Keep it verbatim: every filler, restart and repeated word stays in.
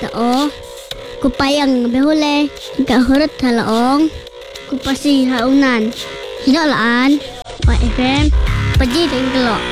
tao. Kupayang behule, gahurut halaong. Kupasi haunan. Hinolaan, pa F M, paji tinggalok.